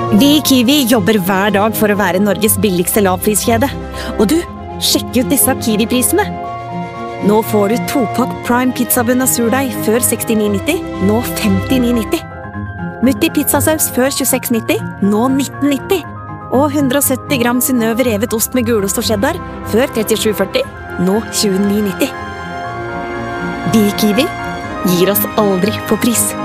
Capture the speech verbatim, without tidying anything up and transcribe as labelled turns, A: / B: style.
A: Vi i Kiwi jobber hver dag for å være Norges billigste lavpriskjede. Og du, sjekk ut disse Kiwi-prisene. Nå får du topakk Prime pizzabunn av surdeig før sekstini nitti, nå femtini nitti. Mutti pizzasaus før tjueseks nitti, nå nitten nitti. Og hundre og sytti gram Synnøve revet ost med gulost og cheddar før trettisju førti, nå tjueni nitti. Vi i Kiwi gir oss aldri på pris.